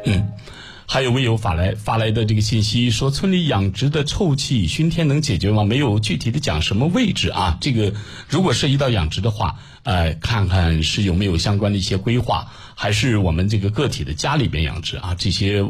还有没有发来的这个信息说，村里养殖的臭气熏天能解决吗？没有具体的讲什么位置啊。这个如果涉及到养殖的话，看看是有没有相关的一些规划，还是我们这个个体的家里边养殖啊，这些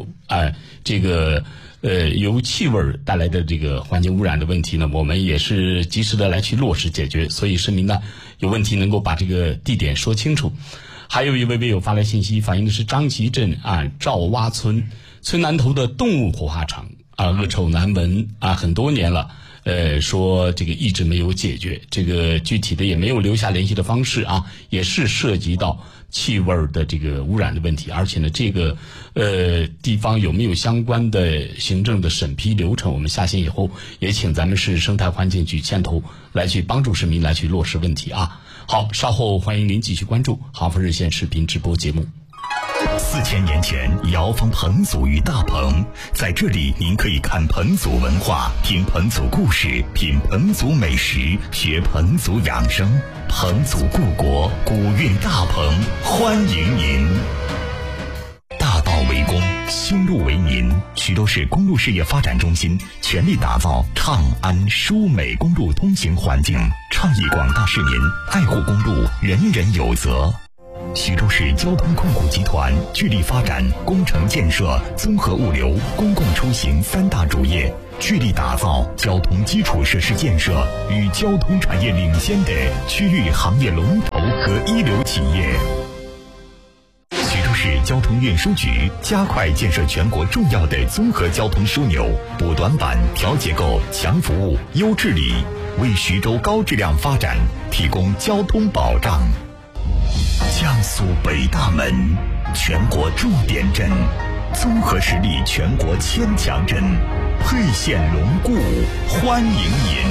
由气味带来的这个环境污染的问题呢，我们也是及时的来去落实解决。所以市民呢有问题能够把这个地点说清楚。还有一位微友发来信息，反映的是张集镇赵洼村南头的动物火化场恶臭难闻很多年了，说这个一直没有解决，这个具体的也没有留下联系的方式也是涉及到气味的这个污染的问题。而且呢，这个地方有没有相关的行政的审批流程，我们下线以后也请咱们市生态环境局牵头来去帮助市民来去落实问题好，稍后欢迎您继续关注杭丰热线视频直播节目。 4000年前，窑坊彭祖与大棚，在这里您可以看彭祖文化，听彭祖故事，品彭祖美食，学彭祖养生。彭祖故国，古韵大棚，欢迎您。大道为公，修路为民。徐州市公路事业发展中心全力打造畅安舒美公路通行环境，倡议广大市民爱护公路，人人有责。徐州市交通控股集团聚力发展工程建设、综合物流、公共出行3大主业，聚力打造交通基础设施建设与交通产业领先的区域行业龙头和一流企业。徐州市交通运输局加快建设全国重要的综合交通枢纽，补短板、调结构、强服务、优治理，为徐州高质量发展提供交通保障。江苏北大门，全国重点镇，综合实力全国牵强镇，沛县龙固欢迎您。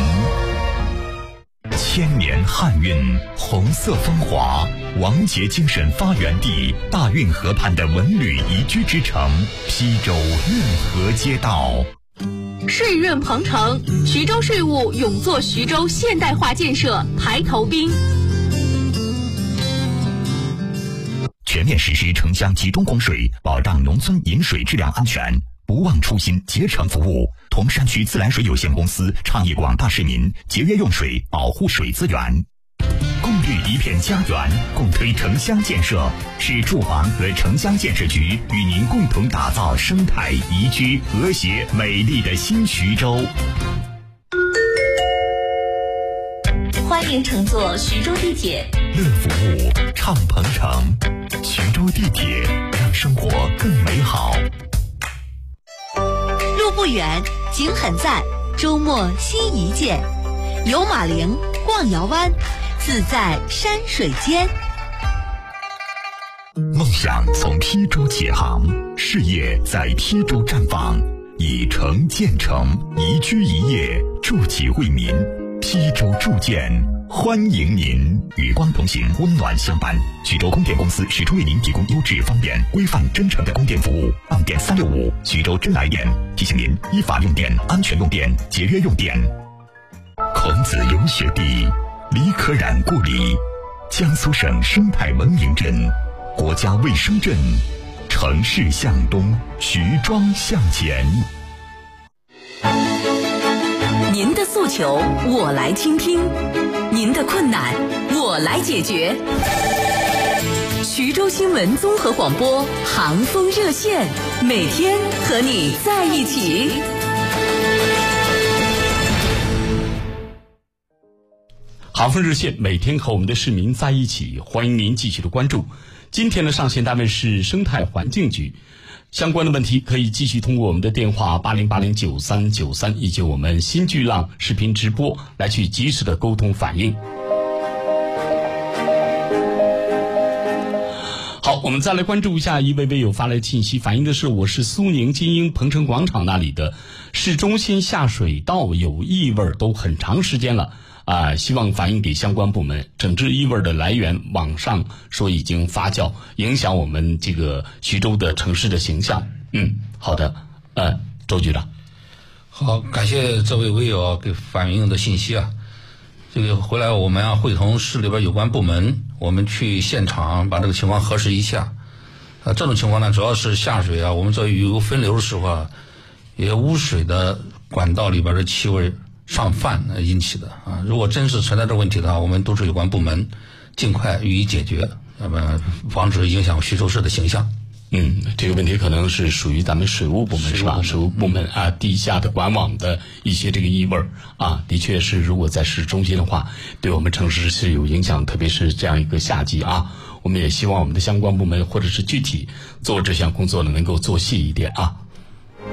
千年汉韵，红色风华，王杰精神发源地，大运河畔的文旅宜居之城，邳州运河街道。 税润鹏程，徐州税务勇做徐州现代化建设排头兵。 全面实施城乡集中供水，保障农村饮水质量安全，不忘初心，竭诚服务。铜山区自来水有限公司倡议广大市民节约用水，保护水资源。共绿一片家园，共推城乡建设。市住房和城乡建设局与您共同打造生态宜居、和谐、美丽的新徐州。 欢迎乘坐徐州地铁， 乐服务，畅鹏程。徐州地铁，让生活更美好。 路不远，景很赞，周末新一见。游马陵，逛窑湾，自在山水间。 梦想从邳州起航，事业在邳州绽放，以城建城，宜居宜业，筑己为民。邳州铸建欢迎您，与光同行，温暖相伴。徐州供电公司始终为您提供优质、方便、规范、真诚的供电服务。按电365，徐州真来电。提醒您依法用电，安全用电，节约用电。孔子游学地，李可染故里，江苏省生态文明镇，国家卫生镇。城市向东，徐庄向前。 您的诉求我来倾听，您的困难我来解决。徐州新闻综合广播杭丰热线，每天和你在一起。 杭丰热线每天和我们的市民在一起，欢迎您继续的关注。今天的上线单位是生态环境局，相关的问题可以继续通过我们的电话80809393以及我们新巨浪视频直播来去及时的沟通反映。好，我们再来关注一下一位微友发来的信息，反映的是我是苏宁金鹰鹏城广场那里的市中心下水道有异味都很长时间了希望反映给相关部门。整治异味的来源，网上说已经发酵，影响我们这个徐州的城市的形象。好的，周局长。 好，感谢这位微友给反映的信息这个回来我们要会同市里边有关部门，我们去现场把这个情况核实一下。 这种情况呢，主要是下水啊，我们作为油分流的时候啊，也污水的管道里边的气味上泛引起的啊。如果真是存在这问题的话，我们督促有关部门尽快予以解决，那么防止影响徐州市的形象。 这个问题可能是属于咱们水务部门是吧？水务部门啊，地下的管网的一些这个异味啊，的确是如果在市中心的话，对我们城市是有影响，特别是这样一个夏季啊。我们也希望我们的相关部门或者是具体做这项工作呢，能够做细一点啊。